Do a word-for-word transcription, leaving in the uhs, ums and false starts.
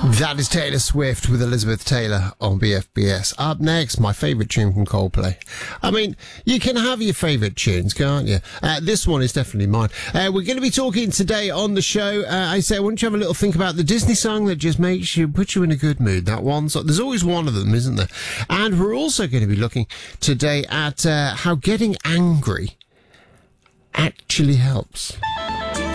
That is Taylor Swift with Elizabeth Taylor on B F B S. Up next, my favourite tune from Coldplay. I mean, you can have your favourite tunes, can't you? Uh, this one is definitely mine. Uh, we're going to be talking today on the show. Uh, I say, why don't you have a little think about the Disney song that just makes you, put you in a good mood? That one. So there's always one of them, isn't there? And we're also going to be looking today at uh, how getting angry actually helps.